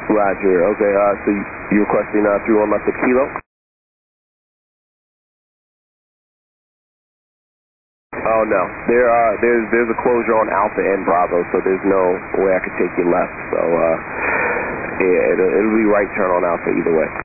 Roger. Okay, so you're requesting 31 left at Kilo? Oh no, there's a closure on Alpha and Bravo, so there's no way I could take you left. So yeah, it'll be right turn on Alpha either way.